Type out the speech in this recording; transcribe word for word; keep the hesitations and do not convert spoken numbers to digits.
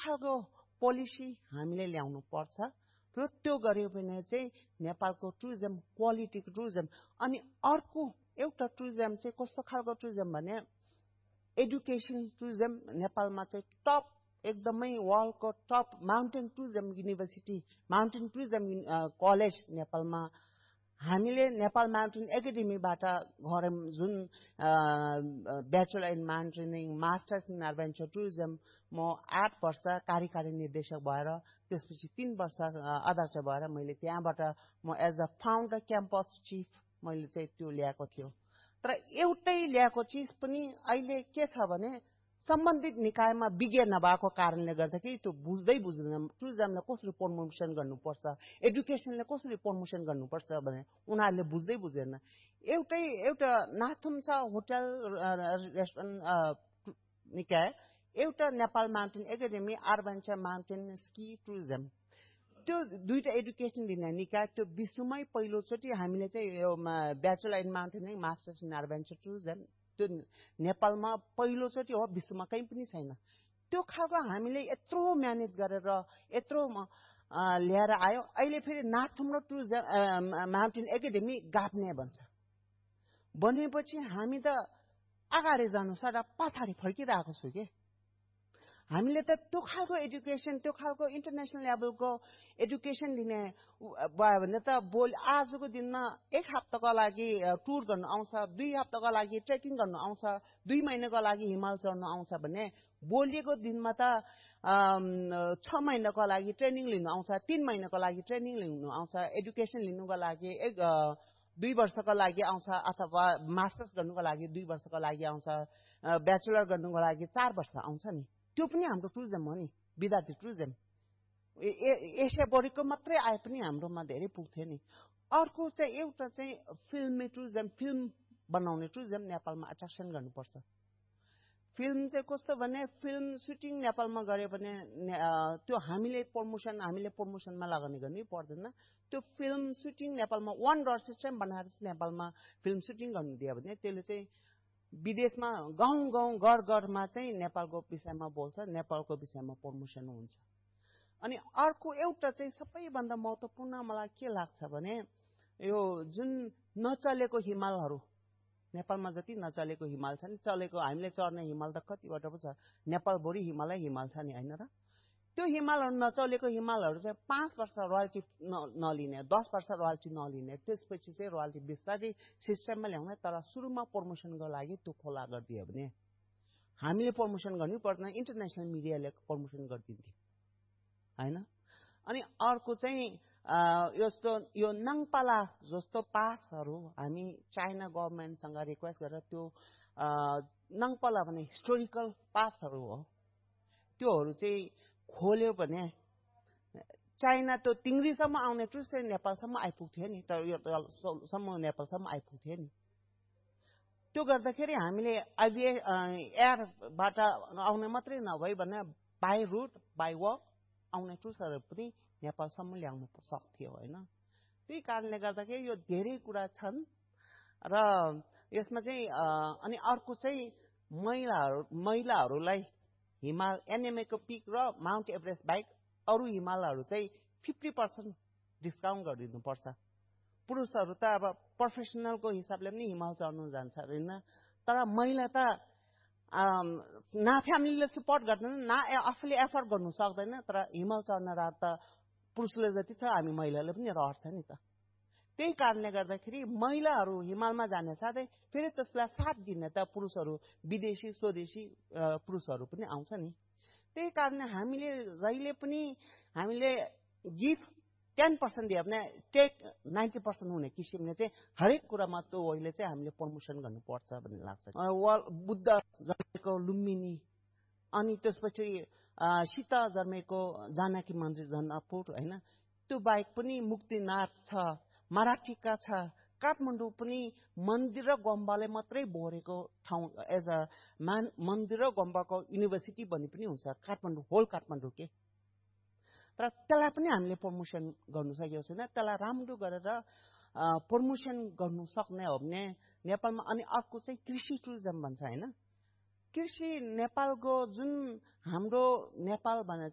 खालको पोलिसी हामीले ल्याउनु पर्छ र त्यो गर्यो भने चाहिँ नेपालको टुरिज्म क्वालिटीको टुरिज्म। अनि अर्को एउटा टुरिज्म चाहिँ कस्तो खालको टुरिज्म भने एडुकेसन टुरिज्म नेपालमा चाहिँ टप एकदमै वर्ल्डको top mountain tourism university mountain tourism college नेपालमा हामीले नेपाल माउन्टेन एकाडेमीबाट गरौँ जुन bachelor in mountaineering masters in adventure tourism. म आठ वर्ष कार्यकारी निर्देशक भएर त्यसपछि तीन वर्ष अध्यक्ष भएर मैले त्यहाँबाट म as a founder campus chief मैले चाहिँ त्यो ल्याएको थियो। तर एउटै ल्याएको चिज पनि अहिले के छ भने सम्बन्धित निकायमा विज्ञ नभएको कारणले गर्दाखेरि त्यो बुझ्दै बुझ्दैन टुरिज्मलाई कसरी प्रमोसन गर्नुपर्छ एडुकेसनलाई कसरी प्रमोसन गर्नुपर्छ भने उनीहरूले बुझ्दै बुझ्दैन। एउटै एउटा नाथुम छ होटल रेस्टुरेन्ट निकाय एउटा Nepal mountain academy adventure mountain ski tourism त्यो दुईटा एडुकेसन दिने निकाय त्यो विश्वमै पहिलोचोटि हामीले चाहिँ यो bachelor in mountaineering masters in adventure tourism त्यो नेपालमा पहिलोचोटि हो विश्वमा कहीँ पनि छैन। त्यो खालको हामीले यत्रो म्यानेज गरेर यत्रो ल्याएर आयो। अहिले फेरि नाथुम र टुरिज्म माउन्टेन एकाडेमी गाप्ने भन्छ भनेपछि हामी त अगाडि जानु सारा पछाडि फर्किरहेको छु के। हामीले त त्यो खालको एडुकेसन त्यो खालको इन्टरनेसनल लेभलको एडुकेसन दिने भयो भने त भोलि आजको दिनमा एक हप्ताको लागि टुर गर्नु आउँछ दुई हप्ताको लागि ट्रेकिङ गर्नु आउँछ दुई महिनाको लागि हिमाल चढ्नु आउँछ भने भोलिको दिनमा त छ महिनाको लागि ट्रेनिङ लिनु आउँछ तीन महिनाको लागि ट्रेनिङ लिनु आउँछ एडुकेसन लिनुको लागि एक दुई वर्षको लागि आउँछ अथवा मास्टर्स गर्नुको लागि दुई वर्षको लागि आउँछ ब्याचलर गर्नुको लागि चार वर्ष आउँछ नि। त्यो पनि हाम्रो टुरिज्म हो नि विद्यार्थी टुरिज्म एसियाभरिको मात्रै आए पनि हाम्रोमा धेरै पुग्थ्यो नि। अर्को चाहिँ एउटा चाहिँ फिल्मी टुरिज्म फिल्म बनाउने टुरिज्म नेपालमा एट्र्याक्सन गर्नुपर्छ। फिल्म चाहिँ कस्तो भने फिल्म सुटिङ नेपालमा गऱ्यो भने त्यो हामीले प्रमोसन हामीले प्रमोसनमा लगानी गर्नै पर्दैन। त्यो फिल्म सुटिङ नेपालमा वान डलर सिस्टम बनाएर नेपालमा फिल्म सुटिङ गर्नु दियो भने त्यसले चाहिँ विदेशमा गाउँ गाउँ घर घरमा चाहिँ नेपालको विषयमा बोल्छ नेपालको विषयमा प्रमोसन हुन्छ। अनि अर्को एउटा चाहिँ सबैभन्दा महत्त्वपूर्ण मलाई के लाग्छ भने यो जुन नचलेको हिमालहरू नेपालमा जति नचलेको हिमाल छ नि चलेको हामीले चढ्ने हिमाल त कतिवटा पो छ नेपालभरि हिमालै हिमाल छ नि होइन र त्यो हिमालहरू नचलेको हिमालहरू चाहिँ पाँच वर्ष रोयल्टी नलिने दस वर्ष रोयल्टी नलिने त्यसपछि चाहिँ रोयल्टी बिस्तारै सिस्टममा ल्याउने। तर सुरुमा प्रमोसनको लागि त्यो खोला गरिदियो भने हामीले प्रमोसन गर्नै पर्दैन इन्टरनेसनल मिडियाले प्रमोसन गरिदिन्थ्यो होइन। अनि अर्को चाहिँ यस्तो यो नाङपाला जस्तो पासहरू हामी चाइना गभर्मेन्टसँग रिक्वेस्ट गरेर त्यो नाङपाला भने हिस्टोरिकल पासहरू हो त्योहरू चाहिँ खोल्यो भने चाइना त्यो तिङ्रीसम्म आउने टुरिस्ट नेपालसम्म आइपुग्थ्यो नि तर यो सम्म नेपालसम्म आइपुग्थ्यो नि। त्यो गर्दाखेरि हामीले आइबिए एयरबाट आउने मात्रै नभई भने बाई रुट बाई वक आउने टुरिस्टहरू पनि नेपालसम्म ल्याउनु सक्थ्यो होइन। त्यही कारणले गर्दाखेरि यो धेरै कुरा छन् र यसमा चाहिँ अनि अर्को चाहिँ महिलाहरू महिलाहरूलाई हिमाल एनएमएको पिक र माउन्ट एभरेस्ट बाहेक अरू हिमालहरू चाहिँ फिफ्टी पर्सेन्ट डिस्काउन्ट गरिदिनुपर्छ। पुरुषहरू त अब प्रोफेसनलको हिसाबले पनि हिमाल चढ्नु जान्छ होइन तर महिला त न फ्यामिलीले सपोर्ट गर्दैन न आफूले एफोर्ड गर्नु सक्दैन तर हिमाल चढ्न रहर त पुरुषले जति छ हामी महिलाले पनि रहर छ नि त। त्यही कारणले गर्दाखेरि महिलाहरू हिमालमा जाने साथै फेरि त्यसलाई साथ दिने त पुरुषहरू विदेशी स्वदेशी पुरुषहरू पनि आउँछ नि। त्यही कारणले हामीले जहिले पनि हामीले गिफ्ट टेन पर्सेन्ट दियो भने टेक नाइन्टी पर्सेन्ट हुने किसिमले चाहिँ हरेक कुरामा त्यो वहिले चाहिँ हामीले प्रमोसन गर्नुपर्छ भन्ने लाग्छ। बुद्ध जन्मेको लुम्बिनी अनि त्यसपछि सीता जन्मेको जानकी मन्दिर जनकपुर होइन त्यो बाहेक पनि मुक्तिनाथ छ मराठीका छ काठमाडौँ पनि मन्दिर र गुम्बाले मात्रै भरेको ठाउँ एज अ मान मन्दिर र गुम्बाको युनिभर्सिटी भन्ने पनि हुन्छ काठमाडौँ होल काठमाडौँ के। तर त्यसलाई पनि हामीले प्रमोसन गर्नु सकेको छैन। त्यसलाई राम्रो गरेर प्रमोसन गर्नु सक्ने हो भने नेपालमा। अनि अर्को चाहिँ कृषि टुरिज्म भन्छ होइन कृषि नेपालको जुन हाम्रो नेपाल भने